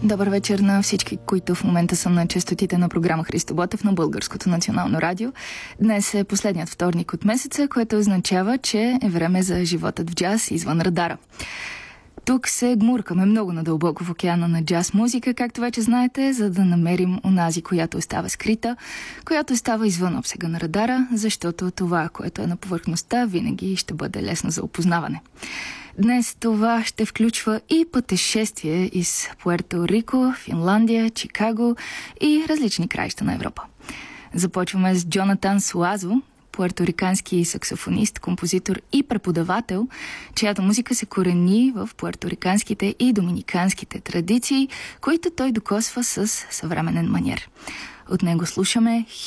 Добър вечер на всички, които в момента са на честотите на програма Христо Ботев на Българското национално радио. Днес е последният вторник от месеца, което означава, че е време за животът в джаз извън радара. Тук се гмуркаме много надълбоко в океана на джаз музика, както вече знаете, за да намерим онази, която остава скрита, която остава извън обсега на радара, защото това, което е на повърхността, винаги ще бъде лесно за опознаване. Днес това ще включва и пътешествие из Пуерто Рико, Финландия, Чикаго и различни краища на Европа. Започваме с Джонатан Суазо, пуерторикански саксофонист, композитор и преподавател, чиято музика се корени в пуерториканските и доминиканските традиции, които той докосва с съвременен маниер. От него слушаме